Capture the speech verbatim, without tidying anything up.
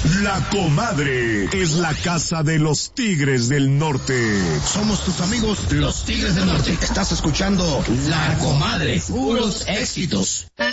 La Comadre es la casa de los Tigres del Norte. Somos tus amigos, los Tigres del Norte. Estás escuchando La Comadre, puros éxitos.